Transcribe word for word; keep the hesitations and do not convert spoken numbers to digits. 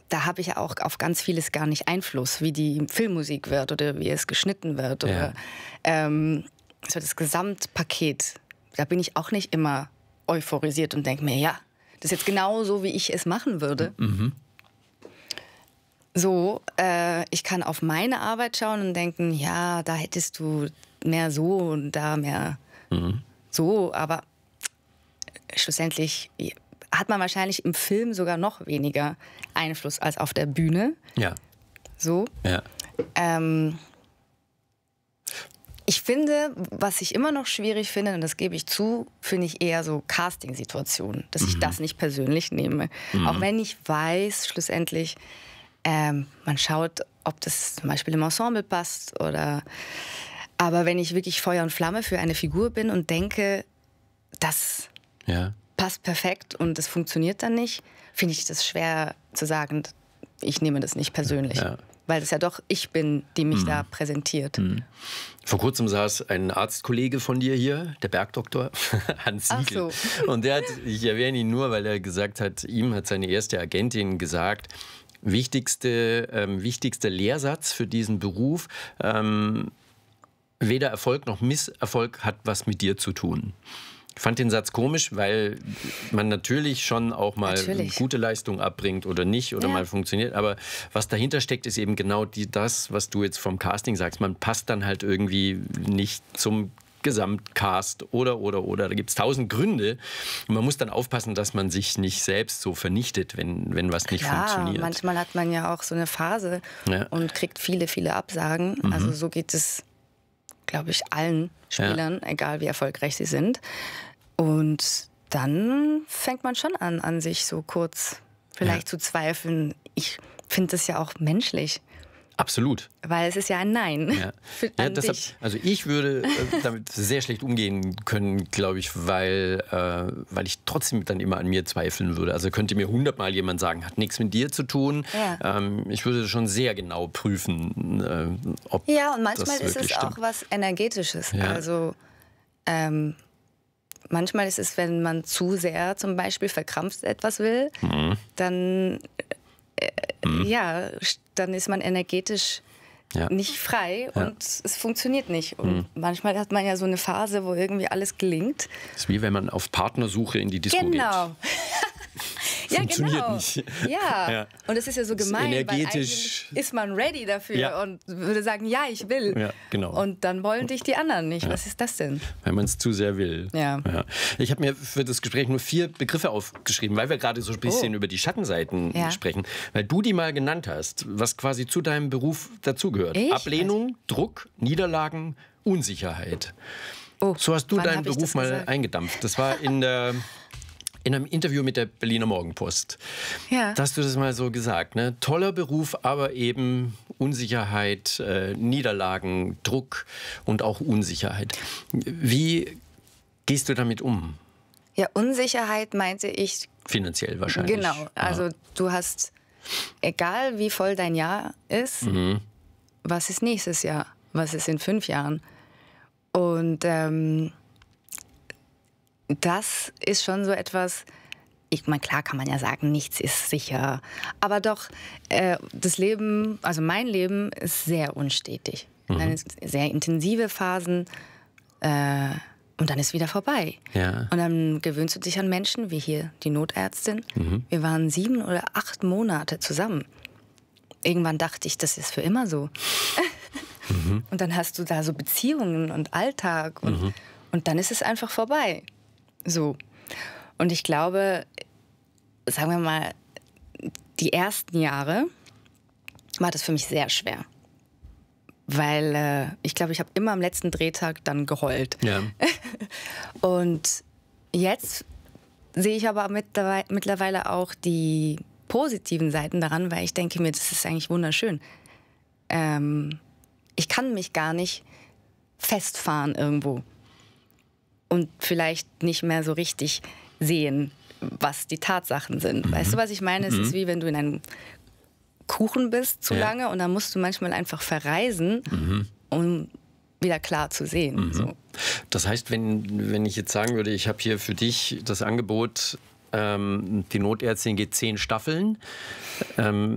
da habe ich ja auch auf ganz vieles gar nicht Einfluss, wie die Filmmusik wird oder wie es geschnitten wird. Oder, Ja. ähm, so das Gesamtpaket, da bin ich auch nicht immer euphorisiert und denke mir, ja, das ist jetzt genau so, wie ich es machen würde. Mhm. So, äh, ich kann auf meine Arbeit schauen und denken, ja, da hättest du mehr so und da mehr Mhm. so, aber schlussendlich hat man wahrscheinlich im Film sogar noch weniger Einfluss als auf der Bühne. Ja. So. Ja. Ähm, ich finde, was ich immer noch schwierig finde, und das gebe ich zu, finde ich eher so Casting-Situationen, dass ich Mhm. das nicht persönlich nehme. Mhm. Auch wenn ich weiß, schlussendlich, ähm, man schaut, ob das zum Beispiel im Ensemble passt oder. Aber wenn ich wirklich Feuer und Flamme für eine Figur bin und denke, das Ja. passt perfekt und es funktioniert dann nicht, finde ich das schwer zu sagen, ich nehme das nicht persönlich. Ja. Weil es ja doch ich bin, die mich da präsentiert. Mhm. Vor kurzem saß ein Arztkollege von dir hier, der Bergdoktor, Hans Ach Siegel. so. Und der hat, ich erwähne ihn nur, weil er gesagt hat, ihm hat seine erste Agentin gesagt, wichtigste, ähm, wichtigster Lehrsatz für diesen Beruf, ähm, weder Erfolg noch Misserfolg hat was mit dir zu tun. Ich fand den Satz komisch, weil man natürlich schon auch mal Natürlich. gute Leistung abbringt oder nicht oder Ja. mal funktioniert. Aber was dahinter steckt, ist eben genau die, das, was du jetzt vom Casting sagst. Man passt dann halt irgendwie nicht zum Gesamtcast oder, oder, oder. Da gibt es tausend Gründe. Und man muss dann aufpassen, dass man sich nicht selbst so vernichtet, wenn, wenn was nicht Klar, funktioniert. manchmal hat man ja auch so eine Phase Ja. und kriegt viele, viele Absagen. Mhm. Also so geht es, glaube ich, allen Spielern, egal wie erfolgreich sie sind. Und dann fängt man schon an, an sich so kurz vielleicht Ja. zu zweifeln. Ich finde das ja auch menschlich, Absolut. weil es ist ja ein Nein Ja. für, Ja, an deshalb, dich. also ich würde äh, damit sehr schlecht umgehen können, glaube ich, weil, äh, weil ich trotzdem dann immer an mir zweifeln würde. Also könnte mir hundertmal jemand sagen, hat nichts mit dir zu tun. Ja. Ähm, ich würde schon sehr genau prüfen, äh, ob Ja, und manchmal das ist es wirklich auch stimmt. was Energetisches. Ja. Also ähm, manchmal ist es, wenn man zu sehr zum Beispiel verkrampft etwas will, Mhm. dann, äh, Mhm. ja, dann ist man energetisch Ja. nicht frei Ja. und es funktioniert nicht. Und manchmal hat man ja so eine Phase, wo irgendwie alles gelingt. Das ist wie wenn man auf Partnersuche in die Disco Genau. Ja, Funktioniert genau. nicht. Ja. Ja. Und es ist ja so Das ist gemein, weil energetisch- eigentlich ist man ready dafür Ja. und würde sagen, ja, ich will. Ja, genau. Und dann wollen dich die anderen nicht. Was ist das denn? wenn man es zu sehr will. Ja. Ich habe mir für das Gespräch nur vier Begriffe aufgeschrieben, weil wir gerade so ein bisschen Oh. über die Schattenseiten Ja. sprechen. Weil du die mal genannt hast, was quasi zu deinem Beruf dazugehört. Ich? Ablehnung, Druck, Niederlagen, Unsicherheit. Oh, So hast du wann deinen hab ich Beruf das mal gesagt? eingedampft. Das war in, der, in einem Interview mit der Berliner Morgenpost. Ja. Da hast du das mal so gesagt. Ne? Toller Beruf, aber eben Unsicherheit, äh, Niederlagen, Druck und auch Unsicherheit. Wie gehst du damit um? Ja, Unsicherheit meinte ich, Finanziell wahrscheinlich. genau. Also Ja. du hast, egal wie voll dein Jahr ist, Mhm. was ist nächstes Jahr? Was ist in fünf Jahren? Und ähm, das ist schon so etwas, ich meine, klar kann man ja sagen, nichts ist sicher. Aber doch, äh, das Leben, also mein Leben ist sehr unstetig. Mhm. Dann ist sehr intensive Phasen äh, und dann ist wieder vorbei. Ja. Und dann gewöhnst du dich an Menschen, wie hier die Notärztin. Mhm. Wir waren sieben oder acht Monate zusammen. Irgendwann dachte ich, das ist für immer so. Mhm. Und dann hast du da so Beziehungen und Alltag und, Mhm. und dann ist es einfach vorbei. So. Und ich glaube, sagen wir mal, die ersten Jahre war das für mich sehr schwer. Weil äh, ich glaube, ich habe immer am letzten Drehtag dann geheult. Ja. Und jetzt sehe ich aber mittlerweile, mittlerweile auch die positiven Seiten daran, weil ich denke mir, das ist eigentlich wunderschön. Ähm, ich kann mich gar nicht festfahren irgendwo und vielleicht nicht mehr so richtig sehen, was die Tatsachen sind. Mhm. Weißt du, was ich meine? Es ist wie wenn du in einem Kuchen bist zu Ja. lange und dann musst du manchmal einfach verreisen, Mhm. um wieder klar zu sehen. Mhm. So. Das heißt, wenn, wenn ich jetzt sagen würde, ich habe hier für dich das Angebot, ähm, die Notärztin geht zehn Staffeln, ähm,